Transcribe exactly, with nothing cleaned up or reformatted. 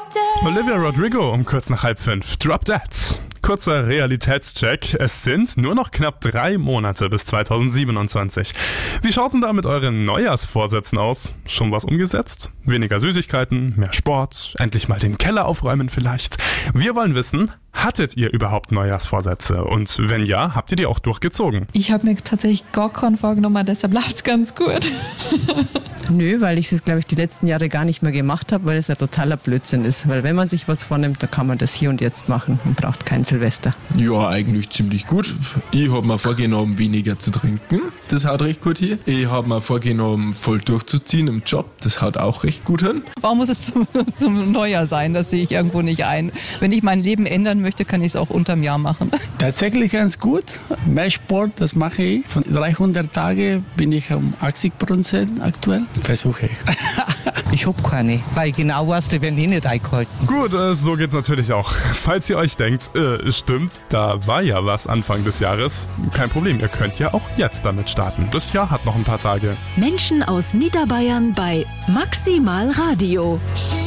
Olivia Rodrigo um kurz nach halb fünf. Drop That. Kurzer Realitätscheck. Es sind nur noch knapp drei Monate bis zweitausendsiebenundzwanzig. Wie schaut denn da mit euren Neujahrsvorsätzen aus? Schon was umgesetzt? Weniger Süßigkeiten, mehr Sport, endlich mal den Keller aufräumen vielleicht? Wir wollen wissen, hattet ihr überhaupt Neujahrsvorsätze? Und wenn ja, habt ihr die auch durchgezogen? Ich habe mir tatsächlich gar keinen vorgenommen, deshalb läuft es ganz gut. Nö, weil ich es, glaube ich, die letzten Jahre gar nicht mehr gemacht habe, weil es ein totaler Blödsinn ist. Weil wenn man sich was vornimmt, dann kann man das hier und jetzt machen und braucht kein Silvester. Ja, eigentlich ziemlich gut. Ich habe mir vorgenommen, weniger zu trinken. Das haut recht gut hin. Ich habe mir vorgenommen, voll durchzuziehen im Job. Das haut auch recht gut hin. Warum muss es zum, zum Neujahr sein? Das sehe ich irgendwo nicht ein. Wenn ich mein Leben ändern möchte, kann ich es auch unterm Jahr machen. Tatsächlich ganz gut. Mehr Sport, das mache ich. Von dreihundert Tagen bin ich um achtzig Prozent aktuell. Versuche ich. Ich hab keine, weil genau was, die werden eh nicht eingehalten. Gut, äh, so geht's natürlich auch. Falls ihr euch denkt, äh, stimmt, da war ja was Anfang des Jahres, kein Problem, ihr könnt ja auch jetzt damit starten. Das Jahr hat noch ein paar Tage. Menschen aus Niederbayern bei Maximal Radio.